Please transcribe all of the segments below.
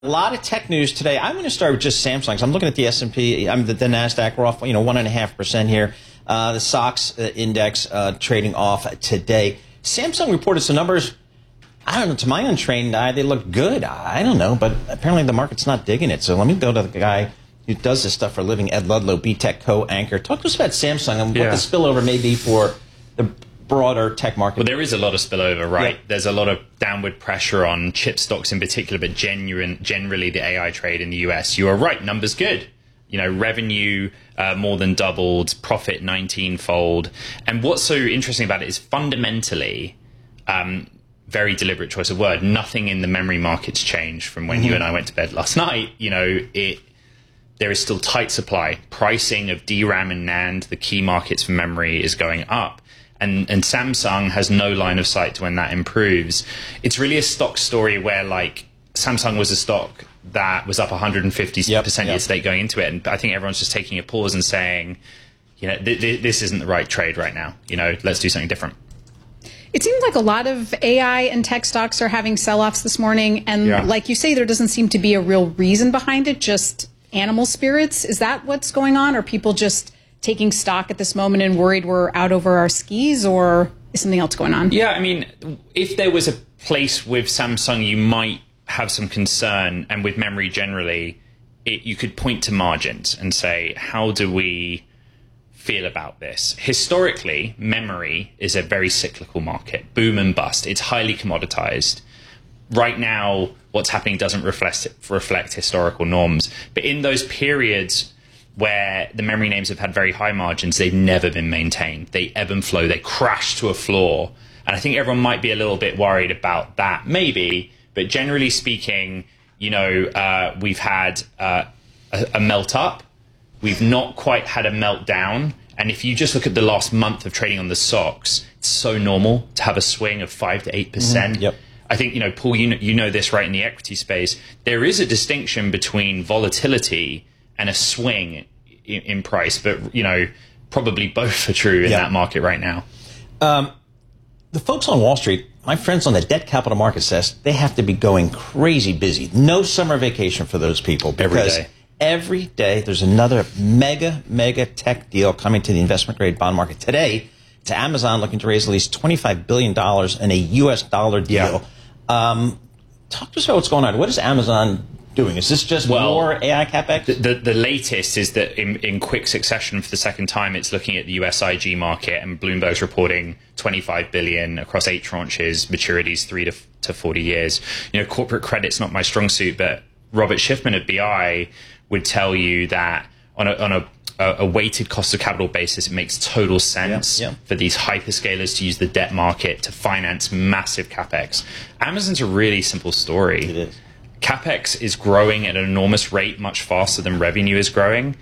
A lot of tech news today. I'm going to start with just Samsung. So I'm looking at the S&P, the NASDAQ. We're off, 1.5% here. The SOX index trading off today. Samsung reported some numbers. I don't know. To my untrained eye, they look good. I don't know, but apparently the market's not digging it. So let me go to the guy who does this stuff for a living, Ed Ludlow, BTech co-anchor. Talk to us about Samsung and what the spillover may be for the broader tech market. Well, there is a lot of spillover, right? Yeah. There's a lot of downward pressure on chip stocks in particular, but generally the AI trade in the US. You are right, numbers good. Revenue more than doubled, profit 19-fold. And what's so interesting about it is fundamentally, very deliberate choice of word, nothing in the memory markets changed from when you and I went to bed last night. There is still tight supply. Pricing of DRAM and NAND, the key markets for memory, is going up. And Samsung has no line of sight to when that improves. It's really a stock story where, Samsung was a stock that was up 150% year-to-date going into it. And I think everyone's just taking a pause and saying, this isn't the right trade right now. Let's do something different. It seems like a lot of AI and tech stocks are having sell-offs this morning. And like you say, there doesn't seem to be a real reason behind it, just animal spirits. Is that what's going on? Are people just taking stock at this moment and worried we're out over our skis, or is something else going on? Yeah, I mean, if there was a place with Samsung you might have some concern, and with memory generally, you could point to margins and say, how do we feel about this? Historically, memory is a very cyclical market, boom and bust. It's highly commoditized. Right now, what's happening doesn't reflect historical norms. But in those periods where the memory names have had very high margins, they've never been maintained. They ebb and flow. They crash to a floor. And I think everyone might be a little bit worried about that, maybe. But generally speaking, we've had a melt up. We've not quite had a meltdown. And if you just look at the last month of trading on the SOX, it's so normal to have a swing of 5 to 8%. Yep. I think, Paul, you know this, right, in the equity space. There is a distinction between volatility and a swing in price, but probably both are true in that market right now. The folks on Wall Street, my friends on the debt capital market, says they have to be going crazy busy. No summer vacation for those people, because every day there's another mega tech deal coming to the investment grade bond market. Today, it's Amazon looking to raise at least $25 billion in a U.S. dollar deal. Talk to us about what's going on. What is Amazon doing? Is this just more AI capex? The latest is that in quick succession, for the second time, it's looking at the US IG market, and Bloomberg's reporting $25 billion across 8 tranches, maturities 3 to 40 years. Corporate credit's not my strong suit, but Robert Schiffman at BI would tell you that on a weighted cost of capital basis, it makes total sense for these hyperscalers to use the debt market to finance massive capex. Amazon's a really simple story. It is. CapEx is growing at an enormous rate, much faster than revenue is growing.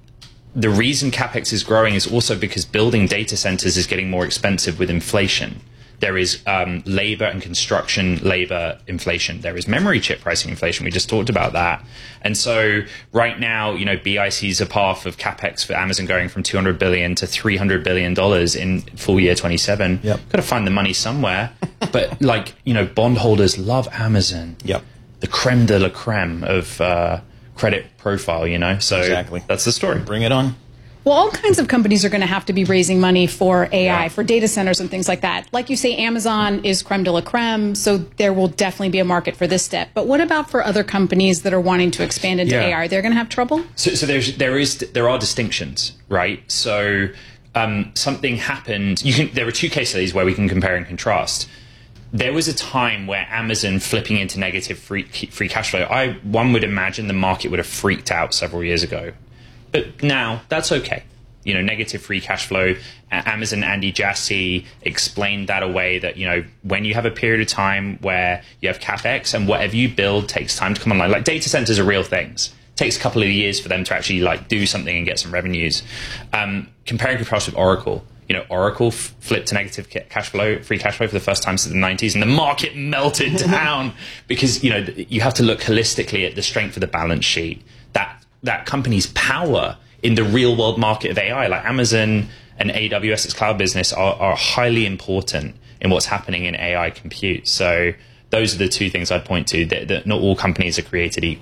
The reason CapEx is growing is also because building data centers is getting more expensive with inflation. There is labor and construction labor inflation. There is memory chip pricing inflation. We just talked about that. And so right now, BI sees a path of CapEx for Amazon going from $200 billion to $300 billion in full year 27. Got to find the money somewhere. But bondholders love Amazon. The creme de la creme of credit profile, So exactly. That's the story. Bring it on. Well, all kinds of companies are going to have to be raising money for AI, for data centers and things like that. Like you say, Amazon is creme de la creme, so there will definitely be a market for this step. But what about for other companies that are wanting to expand into AI? Are they going to have trouble? So there are distinctions, right? So something happened. There are 2 case studies where we can compare and contrast. There was a time where Amazon flipping into negative free cash flow, one would imagine the market would have freaked out several years ago. But now that's okay. Negative free cash flow. Amazon Andy Jassy explained that away, that, when you have a period of time where you have CapEx and whatever you build takes time to come online, like data centers are real things. It takes a couple of years for them to actually do something and get some revenues. Comparing and contrast with Oracle. Oracle flipped to negative free cash flow for the first time since the 90s, and the market melted down because, you have to look holistically at the strength of the balance sheet, that company's power in the real world market of AI. Like Amazon and AWS, its cloud business, are highly important in what's happening in AI compute. So those are the two things I'd point to, that not all companies are created equal.